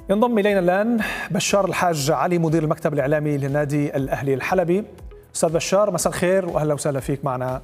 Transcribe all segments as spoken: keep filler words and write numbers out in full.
ينضم إلينا الآن بشار الحاج علي مدير المكتب الإعلامي للنادي الأهلي الحلبي. أستاذ بشار مساء الخير وأهلا وسهلا فيك معنا.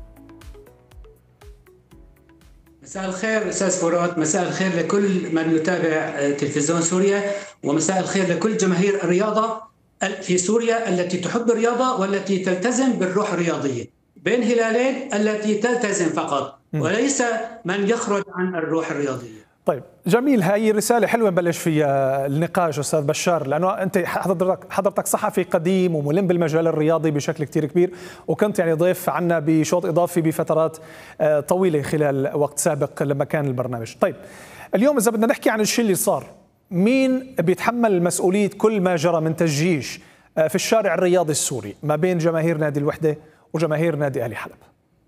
مساء الخير أستاذ فرات، مساء الخير لكل من يتابع تلفزيون سوريا، ومساء الخير لكل جماهير الرياضة في سوريا التي تحب الرياضة والتي تلتزم بالروح الرياضية، بين هلالين التي تلتزم فقط وليس من يخرج عن الروح الرياضية. طيب جميل، هاي رسالة حلوة نبلش فيها النقاش أستاذ بشار، لأنه أنت حضرتك حضرتك صحفي قديم وملم بالمجال الرياضي بشكل كتير كبير، وكنت يعني ضيف عنا بشوط إضافي بفترات طويلة خلال وقت سابق لما كان البرنامج. طيب اليوم إذا بدنا نحكي عن الشيء اللي صار، مين بيتحمل مسؤولية كل ما جرى من تجيش في الشارع الرياضي السوري ما بين جماهير نادي الوحدة وجماهير نادي أهلي حلب؟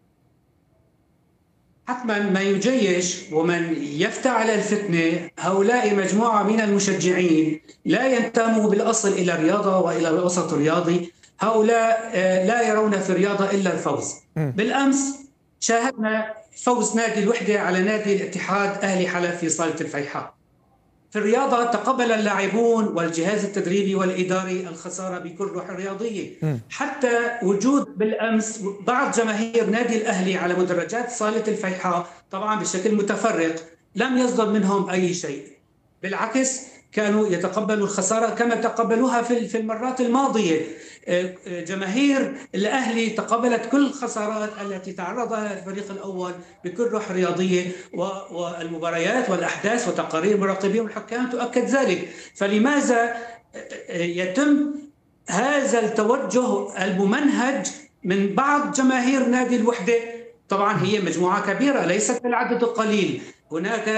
حتما ما يجيش ومن يفتعل الفتنة هؤلاء مجموعة من المشجعين لا ينتموا بالأصل إلى الرياضة وإلى الوسط الرياضي. هؤلاء لا يرون في الرياضة إلا الفوز. بالأمس شاهدنا فوز نادي الوحدة على نادي الاتحاد أهلي حلب في صالة الفيحاء. في الرياضة تقبل اللاعبون والجهاز التدريبي والإداري الخسارة بكل روح رياضية. حتى وجود بالأمس بعض جماهير نادي الأهلي على مدرجات صالة الفيحاء طبعا بشكل متفرق لم يصدر منهم أي شيء، بالعكس كانوا يتقبلوا الخسارة كما تقبلوها في المرات الماضية. جماهير الأهلي تقبلت كل الخسارات التي تعرض لها الفريق الأول بكل روح رياضية، والمباريات والأحداث وتقارير المراقبين والحكام تؤكد ذلك. فلماذا يتم هذا التوجه الممنهج من بعض جماهير نادي الوحدة؟ طبعا هي مجموعة كبيرة ليست بالعدد القليل، هناك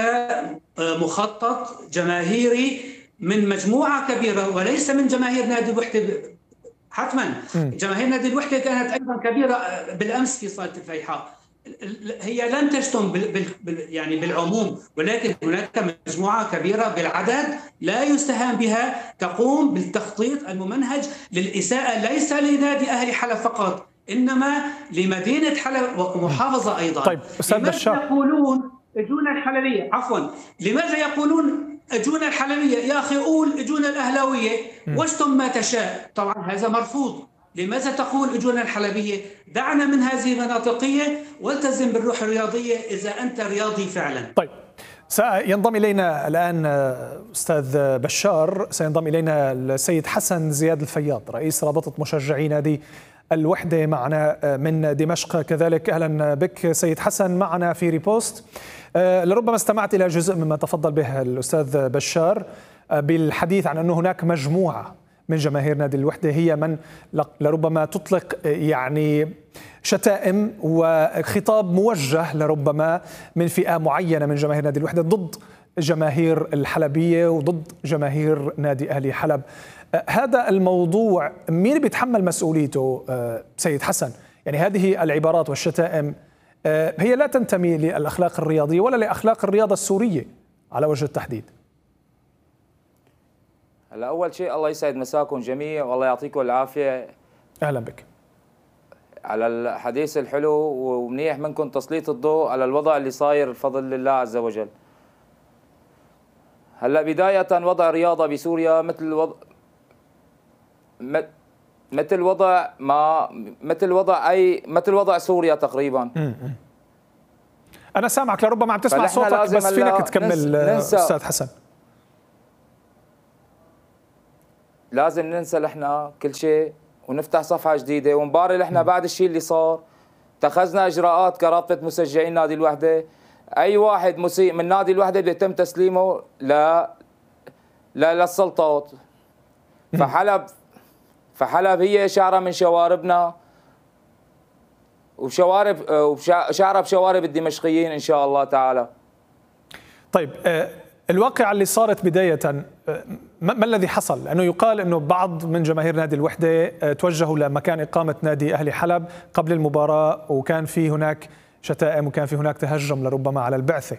مخطط جماهيري من مجموعة كبيرة وليس من جماهير نادي الوحدة. حتما جماهير نادي الوحدة كانت أيضا كبيرة بالأمس في صالة الفيحاء، هي لن تشتم بال بال يعني بالعموم، ولكن هناك مجموعة كبيرة بالعدد لا يستهان بها تقوم بالتخطيط الممنهج للإساءة ليس لنادي أهلي حلب فقط إنما لمدينة حلب ومحافظة أيضا. طيب أستاذ بشار، يقولون اجونا الحلبية، عفوا لماذا يقولون اجونا الحلبية؟ يا أخي قول اجونا الأهلاوية واشتم ما تشاء، طبعا هذا مرفوض. لماذا تقول اجونا الحلبية؟ دعنا من هذه المناطقية والتزم بالروح الرياضية إذا أنت رياضي فعلا. طيب سينضم إلينا الآن أستاذ بشار، سينضم إلينا السيد حسن زياد الفياض رئيس رابطة مشجعي نادي الوحدة معنا من دمشق كذلك. أهلا بك سيد حسن معنا في ريبوست. لربما استمعت إلى جزء مما تفضل به الأستاذ بشار بالحديث عن أنه هناك مجموعة من جماهير نادي الوحدة هي من لربما تطلق يعني شتائم وخطاب موجه لربما من فئة معينة من جماهير نادي الوحدة ضد جماهير الحلبية وضد جماهير نادي أهلي حلب. هذا الموضوع مين بيتحمل مسؤوليته سيد حسن؟ يعني هذه العبارات والشتائم هي لا تنتمي للأخلاق الرياضية ولا لأخلاق الرياضة السورية على وجه التحديد. هلا أول شيء الله يسعد مساكم جميع والله يعطيكم العافية. أهلا بك. على الحديث الحلو ومنيح منكم تسليط الضوء على الوضع اللي صاير بفضل الله عز وجل. هلا بداية وضع الرياضة بسوريا مثل وضع مثل وضع ما مثل وضع اي مثل وضع سوريا تقريبا. انا سامعك لربما عم تسمع صوتك بس فينك تكمل استاذ حسن. لازم ننسى نحن كل شيء ونفتح صفحة جديدة ونباري نحن بعد الشيء اللي صار. اتخذنا اجراءات كرابطة مشجعين نادي الوحدة، اي واحد مسيء من نادي الوحدة بده يتم تسليمه ل للسلطات. فحلب فحلب هي شعرة من شواربنا وشوارب وشعرة بشوارب الدمشقيين إن شاء الله تعالى. طيب الواقعة اللي صارت بداية ما الذي حصل؟ لأنه يقال أنه بعض من جماهير نادي الوحدة توجهوا لمكان إقامة نادي أهلي حلب قبل المباراة وكان في هناك شتائم وكان في هناك تهجم لربما على البعثة.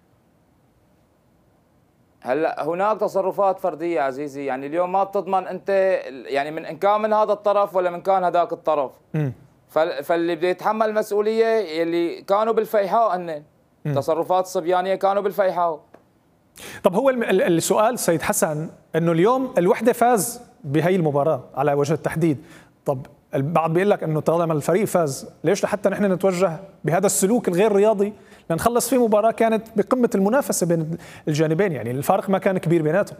هلا هناك تصرفات فرديه عزيزي، يعني اليوم ما بتضمن انت يعني من ان كان من هذا الطرف ولا من كان هذاك الطرف. م. فاللي بده يتحمل المسؤوليه اللي كانوا بالفيحاء هن تصرفات الصبيانيه كانوا بالفيحاء. طب هو السؤال سيد حسن انه اليوم الوحده فاز بهي المباراه على وجه التحديد. طب البعض بيقول لك انه طالما الفريق فاز ليش لحتى نحن نتوجه بهذا السلوك الغير رياضي لنخلص فيه مباراه كانت بقمه المنافسه بين الجانبين، يعني الفارق ما كان كبير بيناتهم.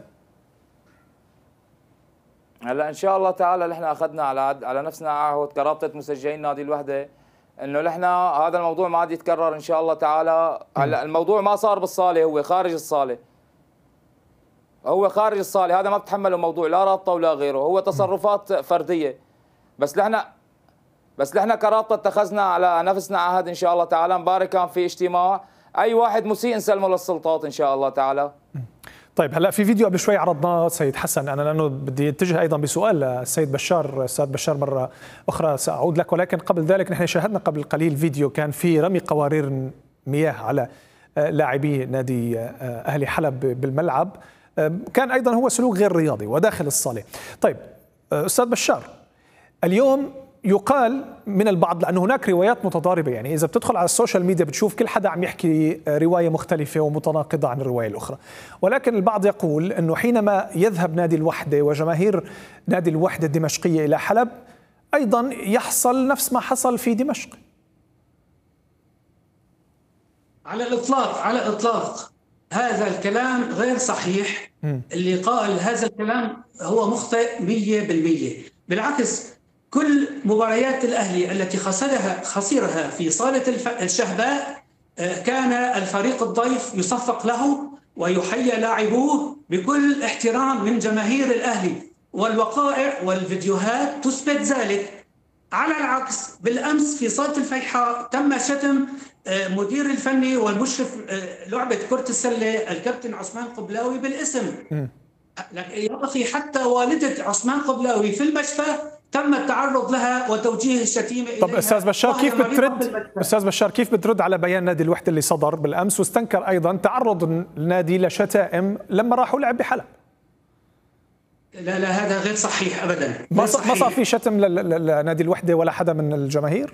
هلا ان شاء الله تعالى نحن اخذنا على على نفسنا عهد كرابطه مشجعين نادي الوحده انه نحن هذا الموضوع ما عاد يتكرر ان شاء الله تعالى. هلا الموضوع ما صار بالصاله، هو خارج الصاله، هو خارج الصاله، هذا ما بتحمله موضوع لا رابطه ولا غيره، هو تصرفات فرديه. بس نحن بس نحن كرابطه اتخذنا على نفسنا عهد ان شاء الله تعالى. امبارح كان في اجتماع، اي واحد مسيء نسلمه للسلطات ان شاء الله تعالى. طيب هلا في فيديو قبل شوي عرضناه سيد حسن، انا لانه بدي اتجه ايضا بسؤال للسيد بشار، استاذ بشار مره اخرى ساعود لك، ولكن قبل ذلك نحن شاهدنا قبل قليل فيديو كان في رمي قوارير مياه على لاعبي نادي اهلي حلب بالملعب، كان ايضا هو سلوك غير رياضي وداخل الصاله. طيب استاذ بشار، اليوم يقال من البعض لأن هناك روايات متضاربة، يعني إذا بتدخل على السوشيال ميديا بتشوف كل حدا عم يحكي رواية مختلفة ومتناقضة عن الرواية الأخرى، ولكن البعض يقول أنه حينما يذهب نادي الوحدة وجماهير نادي الوحدة الدمشقية إلى حلب أيضا يحصل نفس ما حصل في دمشق. على الإطلاق على الإطلاق هذا الكلام غير صحيح. م. اللي قال هذا الكلام هو مخطئ مية بالمية. بالعكس، كل مباريات الأهلي التي خسرها خسرها في صالة الشهباء كان الفريق الضيف يصفق له ويحيى لاعبوه بكل احترام من جماهير الأهلي، والوقائع والفيديوهات تثبت ذلك. على العكس، بالأمس في صالة الفيحاء تم شتم مدير الفني والمشرف لعبة كرة السلة الكابتن عثمان قبلاوي بالاسم. يا أخي، حتى والدة عثمان قبلاوي في المشفى تم التعرض لها وتوجيه الشتيمه اليها. طب استاذ بشار كيف بترد استاذ بشار كيف بترد على بيان نادي الوحده اللي صدر بالامس واستنكر ايضا تعرض النادي لشتائم لما راحوا لعب بحلب؟ لا لا هذا غير صحيح ابدا. ما صار في شتم لنادي الوحده ولا حدا من الجماهير؟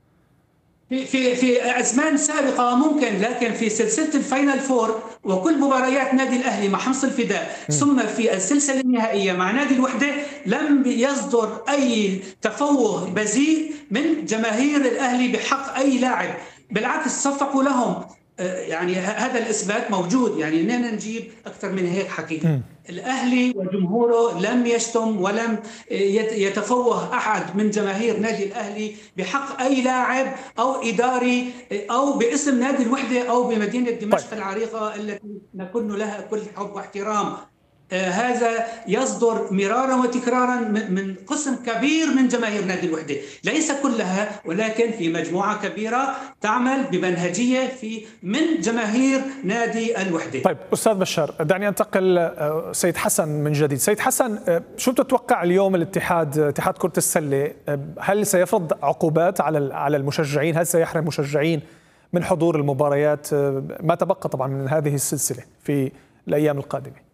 في في في ازمان سابقه ممكن، لكن في سلسله الفاينل فور وكل مباريات نادي الاهلي مع حمص الفداء م. ثم في السلسله النهائيه مع نادي الوحده لم يصدر اي تفوه بذيء من جماهير الاهلي بحق اي لاعب، بالعكس صفقوا لهم. يعني هذا الاثبات موجود، يعني اننا نجيب اكثر من هيك حقيقه. م. الاهلي وجمهوره لم يشتم ولم يتفوه احد من جماهير نادي الاهلي بحق اي لاعب او اداري او باسم نادي الوحده او بمدينه دمشق طيب. العريقه التي نكن لها كل حب واحترام. آه هذا يصدر مرارا وتكرارا من قسم كبير من جماهير نادي الوحده، ليس كلها ولكن في مجموعه كبيره تعمل بمنهجيه في من جماهير نادي الوحده. طيب استاذ بشار، دعني انتقل سيد حسن من جديد. سيد حسن، شو بتتوقع اليوم الاتحاد اتحاد كره السله؟ هل سيفرض عقوبات على على المشجعين؟ هل سيحرم المشجعين من حضور المباريات ما تبقى طبعا من هذه السلسله في الايام القادمه؟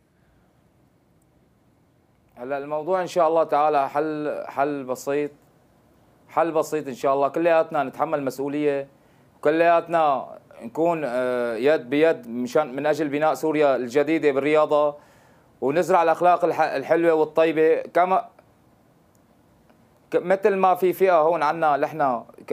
هلا الموضوع ان شاء الله تعالى حل حل بسيط، حل بسيط ان شاء الله. كلياتنا نتحمل مسؤوليه، وكلياتنا نكون يد بيد مشان من اجل بناء سوريا الجديده بالرياضه، ونزرع الاخلاق الحلوه والطيبه. كما مثل ما في فئه هون عنا نحن ك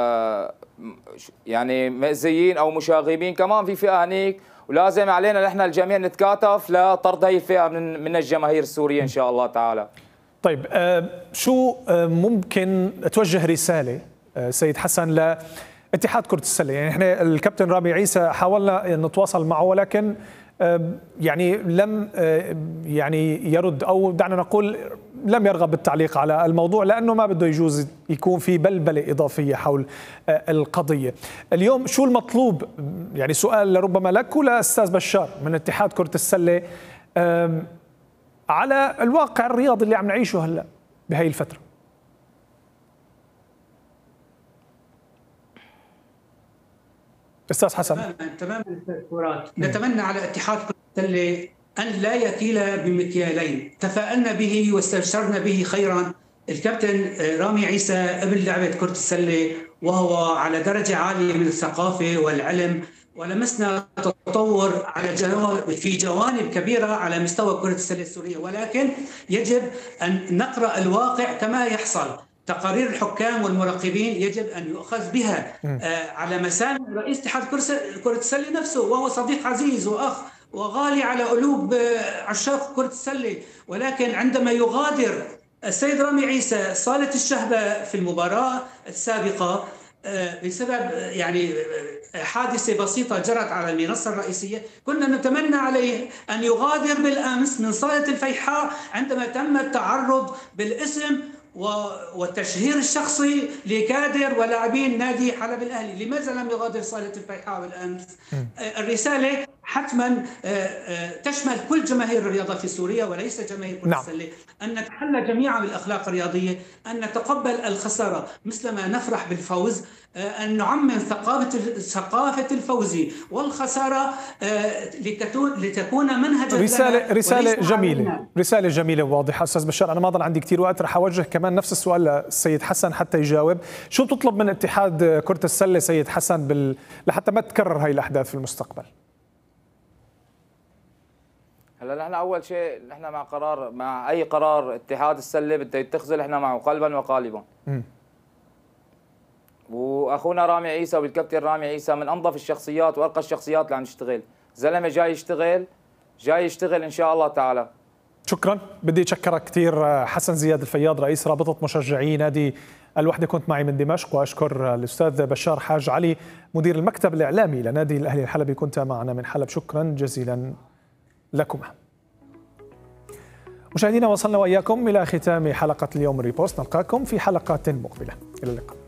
يعني مأذيين او مشاغبين، كمان في فئه هنيك، ولازم علينا نحن الجميع نتكاتف لطرد هي الفئه من من الجماهير السوريه ان شاء الله تعالى. طيب آه شو آه ممكن توجه رساله آه سيد حسن لاتحاد كره السله؟ يعني احنا الكابتن رامي عيسى حاولنا نتواصل معه ولكن آه يعني لم آه يعني يرد، او دعنا نقول لم يرغب بالتعليق على الموضوع لانه ما بده يجوز يكون في بلبله اضافيه حول آه القضيه. اليوم شو المطلوب؟ يعني سؤال لربما لك ولاستاذ بشار من اتحاد كره السله آه على الواقع الرياضي اللي عم نعيشه هلا بهي الفتره. استاذ حسن. تماما تماما استاذ فرات، نتمنى على اتحاد كره السله ان لا يكيل بمكيالين. تفاءلنا به واستبشرنا به خيرا. الكابتن رامي عيسى ابن لعبه كره السله، وهو على درجه عاليه من الثقافه والعلم ولمسنا تطور على جوانب في جوانب كبيرة على مستوى كرة السلة السورية، ولكن يجب أن نقرأ الواقع كما يحصل. تقارير الحكام والمراقبين يجب أن يؤخذ بها على مسام رئيس اتحاد كرة السلة نفسه، وهو صديق عزيز وأخ وغالي على قلوب عشاق كرة السلة، ولكن عندما يغادر السيد رامي عيسى صالة الشهبة في المباراة السابقة بسبب يعني حادثة بسيطة جرت على المنصة الرئيسية، كنا نتمنى عليه أن يغادر بالأمس من صالة الفيحاء عندما تم التعرض بالاسم والتشهير الشخصي لكادر ولاعبين نادي حلب الأهلي. لماذا لم يغادر صالة الفيحاء بالأمس؟ الرسالة حتما تشمل كل جماهير الرياضة في سوريا وليس جماهير كرة السلة، أن نتحلى جميعا بالأخلاق الرياضية، أن نتقبل الخسارة مثلما نفرح بالفوز، أن نعمم ثقافة ثقافة الفوز والخسارة لتكون منهجا رسالة رسالة جميلة علينا. رسالة جميلة وواضحة. أستاذ بشار، أنا ما ضل عندي كثير وقت، رح أوجه كمان نفس السؤال للسيد حسن حتى يجاوب. شو بتطلب من اتحاد كرة السلة سيد حسن بال... لحتى ما تكرر هاي الأحداث في المستقبل؟ هلا نحن اول شيء نحن مع قرار، مع اي قرار اتحاد السله بده يتخذه نحن معه قلبا وقالبا. م. واخونا رامي عيسى والكابتن رامي عيسى من انظف الشخصيات وارقى الشخصيات اللي عم تشتغل، زلمه جاي يشتغل جاي يشتغل ان شاء الله تعالى. شكرا، بدي اشكرك كثير حسن زياد الفياض رئيس رابطه مشجعي نادي الوحده، كنت معي من دمشق، واشكر الاستاذ بشار حاج علي مدير المكتب الاعلامي لنادي الاهلي الحلبي، كنت معنا من حلب، شكرا جزيلا لكما. مشاهدينا، وصلنا وإياكم إلى ختام حلقة اليوم ريبوست، نلقاكم في حلقات مقبلة، إلى اللقاء.